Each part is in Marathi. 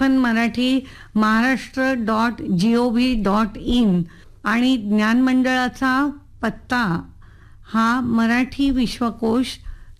पण मराठी महाराष्ट्र.gov.in आणि ज्ञान मंडळाचा पत्ता हा मराठी विश्वकोश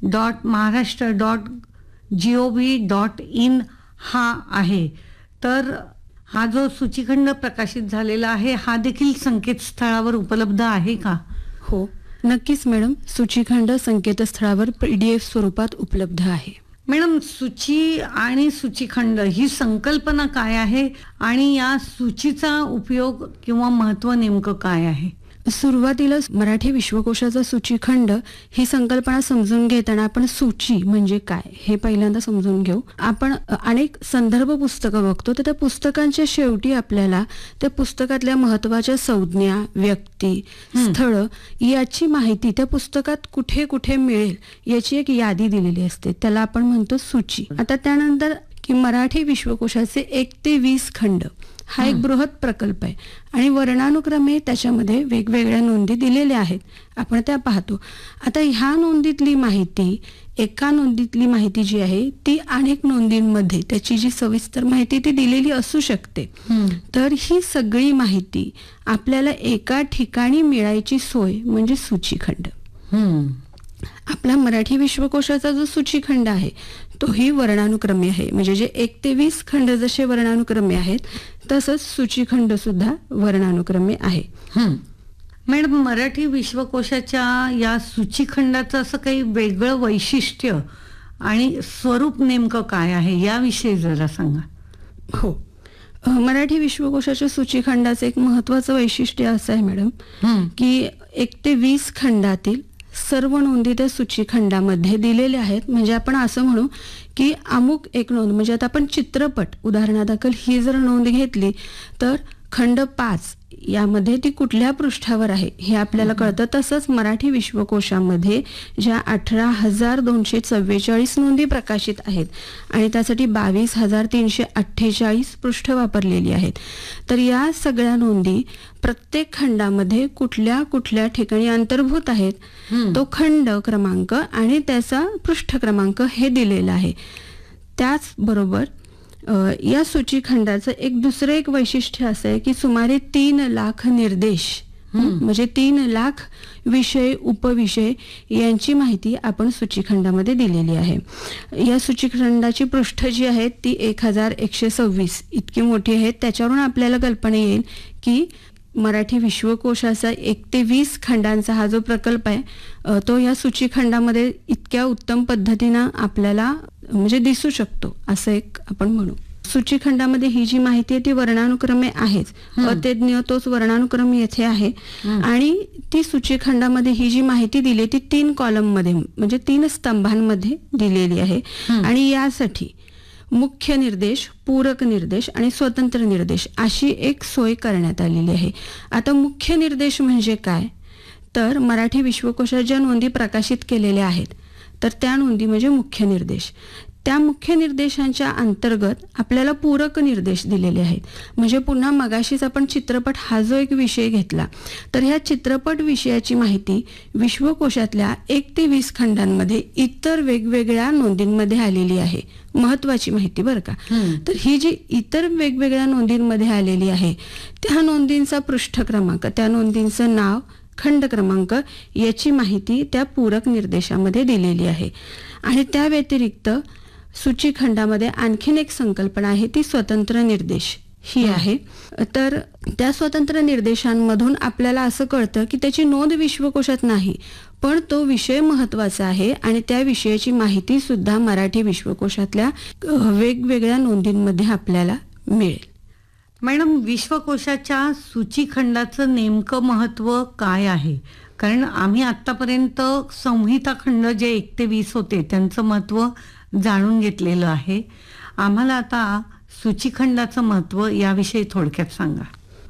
.महाराष्ट्र.gov.in हा आहे. तर हा जो सूचीखंड प्रकाशित झालेला आहे हा देखील संकेतस्थळावर उपलब्ध आहे का? हो, नक्कीच मॅडम. सूचीखंड संकेतस्थळावर PDF स्वरूपात उपलब्ध आहे. मॅडम, सूची आणि सूचीखंड ही संकल्पना काय आहे आणि या सूचीचा उपयोग किंवा महत्त्व नेमकं काय आहे? सुरुवातीला मराठी विश्वकोशाचा सूचीखंड ही संकल्पना समजून घेताना आपण सूची म्हणजे काय हे पहिल्यांदा समजून घेऊ. आपण अनेक संदर्भ पुस्तकं बघतो, तर त्या पुस्तकांच्या शेवटी आपल्याला त्या पुस्तकातल्या महत्त्वाच्या संज्ञा, व्यक्ती, स्थळ याची माहिती त्या पुस्तकात कुठे कुठे मिळेल याची एक यादी दिलेली असते. त्याला आपण म्हणतो सूची. आता त्यानंतर की मराठी विश्वकोशाचे 1 ते 20 खंड हा एक बृहत प्रकल्प आहे आणि वर्णानुक्रमे त्याच्यामध्ये वेगवेगळ्या नोंदी दिलेल्या आहेत. आपण त्या पाहतो. आता ह्या नोंदीतली माहिती, एका नोंदीतली माहिती जी आहे ती अनेक नोंदींमध्ये त्याची जी सविस्तर माहिती ती दिलेली असू शकते. तर ही सगळी माहिती आपल्याला एका ठिकाणी मिळायची सोय म्हणजे सूचीखंड. आपला मराठी विश्वकोशाचा जो सूचीखंड आहे तोही वर्णानुक्रमे आहे. म्हणजे जे 1 ते 20 खंड जसे वर्णानुक्रमे आहेत तसंच सूचीखंड सुद्धा वर्णानुक्रमे आहे. मॅडम, मराठी विश्वकोशाच्या या सूचीखंडाचं असं काही वेगळं वैशिष्ट्य आणि स्वरूप नेमकं काय आहे याविषयी जरा सांगा. हो, मराठी विश्वकोशाच्या सूचीखंडाचं एक महत्त्वाचं वैशिष्ट्य असं आहे मॅडम की 1 ते 20 खंडातील सर्व नोंदी त्या सूचीखंडामध्ये दिलेल्या आहेत. म्हणजे आपण असं म्हणू की अमुक एक नोंद, म्हणजे आता आपण चित्रपट उदाहरणादाखल ही जर नोंद घेतली तर खंड 5 यामध्ये ती कुठल्या पृष्ठावर आहे हे आपल्याला कळतं. तसंच मराठी विश्वकोशामध्ये ज्या 18,244 नोंदी प्रकाशित आहेत आणि त्यासाठी 22,348 पृष्ठ वापरलेली आहेत. तर या सगळ्या नोंदी प्रत्येक खंडामध्ये कुठल्या कुठल्या ठिकाणी अंतर्भूत आहेत, तो खंड क्रमांक आणि त्याचा पृष्ठ क्रमांक हे दिलेला आहे. त्याचबरोबर या सूचीखंडाचं दुसरं एक वैशिष्ट्य असं आहे की सुमारे 3 लाख निर्देश म्हणजे 3 लाख विषय, उपविषय यांची माहिती आपण सूचीखंडामध्ये दिलेली आहे. या सूचीखंडाची पृष्ठ जी आहेत ती 1126 इतकी मोठी आहेत. त्याच्यावरून आपल्याला कल्पना येईल की मराठी विश्वकोशाचा 1 ते 20 खंडांचा हा जो प्रकल्प आहे तो या सूचीखंडामध्ये इतक्या उत्तम पद्धतीनं आपल्याला म्हणजे दिसू शकतो असं एक आपण म्हणू. सूचीखंडामध्ये ही जी माहिती आहे ती वर्णानुक्रमे आहेच. अतज्ञ तोच वर्णानुक्रम येथे आहे आणि ती सूचीखंडामध्ये ही जी माहिती दिली ती 3 कॉलम मध्ये म्हणजे 3 स्तंभांमध्ये दिलेली आहे. आणि यासाठी मुख्य निर्देश, पूरक निर्देश आणि स्वतंत्र निर्देश अशी एक सोय करण्यात आलेली आहे. आता मुख्य निर्देश म्हणजे काय, तर मराठी विश्वकोशात ज्या नोंदी प्रकाशित केलेल्या आहेत तर त्या नोंदी म्हणजे मुख्य निर्देश. त्या मुख्य निर्देशांच्या अंतर्गत आपल्याला पूरक निर्देश दिलेले आहेत. म्हणजे पुन्हा मगाशीच आपण चित्रपट हा जो एक विषय घेतला तर ह्या चित्रपट विषयाची माहिती विश्वकोशातल्या 1 ते 20 खंडांमध्ये इतर वेगवेगळ्या नोंदींमध्ये आलेली आहे. महत्वाची माहिती बरं का. तर ही जी इतर वेगवेगळ्या नोंदींमध्ये आलेली आहे त्या नोंदींचा पृष्ठ क्रमांक, त्या नोंदींचं नाव, खंड क्रमांक याची माहिती त्या पूरक निर्देशामध्ये दिलेली आहे. आणि त्या व्यतिरिक्त सूचीखंडामध्ये आणखीन एक संकल्पना आहे ती स्वतंत्र निर्देश ही आहे. तर त्या स्वतंत्र निर्देशांमधून आपल्याला असं कळतं की त्याची नोंद विश्वकोशात नाही पण तो विषय महत्वाचा आहे आणि त्या विषयाची माहिती सुद्धा मराठी विश्वकोशातल्या वेगवेगळ्या नोंदींमध्ये आपल्याला मिळेल. मॅडम, विश्वकोशाच्या सूचीखंडाचं नेमकं महत्त्व काय आहे? कारण आम्ही आत्तापर्यंत संहिता खंड जे 1 ते 20 होते त्यांचं महत्त्व जाणून घेतलेलं आहे. आम्हाला आता सूचीखंडाचं महत्त्व याविषयी थोडक्यात सांगा.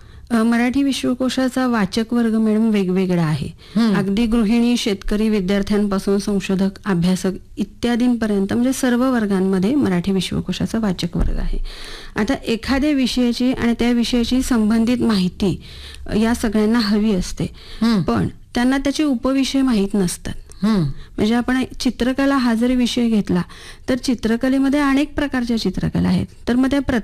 मराठी विश्वकोशाचा वाचक वर्ग मॅडम वेगवेगळा आहे. अगदी गृहिणी, शेतकरी, विद्यार्थ्यांपासून संशोधक, अभ्यासक इत्यादींपर्यंत म्हणजे सर्व वर्गांमध्ये मराठी विश्वकोशाचा वाचक वर्ग आहे. आता एखाद्या विषयाची आणि त्या विषयाची संबंधित माहिती या सगळ्यांना हवी असते पण त्यांना त्याचे उपविषय माहीत नसतात. म्हणजे आपण चित्रकला हा जरी विषय घेतला तर चित्रकलेमध्ये अनेक प्रकारच्या चित्रकला आहेत. तर मग त्या